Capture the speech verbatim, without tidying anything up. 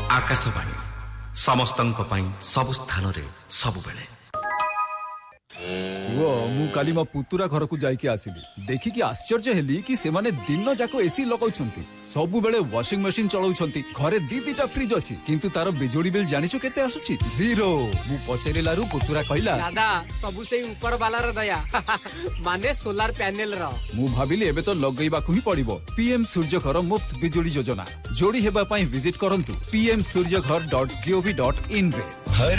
आकाशवाणी समस्तंक पई सब स्थान रे सब बेले वो मु काली मो पुतुरा घर को जाई के आसिली देखि कि आश्चर्य हेली कि से माने दिन जाको एसी लगाउछंती सब बेले वॉशिंग मशीन चलाउछंती घरे दी दीटा फ्रिज अछि किंतु तार बिजली बिल जानिछो केते आसुची जीरो मु पचेरिलारु पुतुरा कहला दादा सब से ऊपर वाला रे दया माने सोलर पैनल रो मु भाबिली एबे तो लगैबा को ही पड़िबो पीएम सूर्य घर मुफ्त बिजली योजना जोड़ी हेबा पई विजिट करंतु पी एम सूर्य घर dot G O V dot in रे।